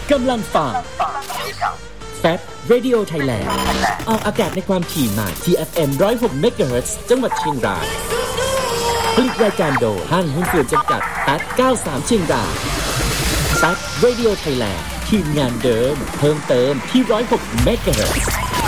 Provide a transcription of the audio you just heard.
กำลังฟังแฟบ Radio Thailand ออกอากาศในความถี่ใหม่ที่ FM 106 MHz จังหวัดเชียงรายผลิตรายการโดยห้างหุ้นส่วนจำกัดแฟบ93เชียงรายแฟบ Radio Thailand ทีมงานเดิมเพิ่มเติมที่106 MHz